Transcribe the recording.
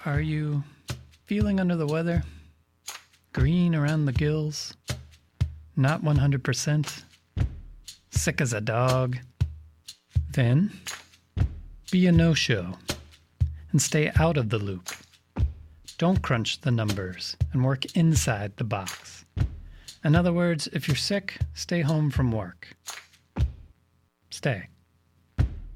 Are you feeling under the weather? Green around the gills? Not 100%? Sick as a dog? Then be a no-show and stay out of the loop. Don't crunch the numbers and work inside the box. In other words, if you're sick, stay home from work. Stay.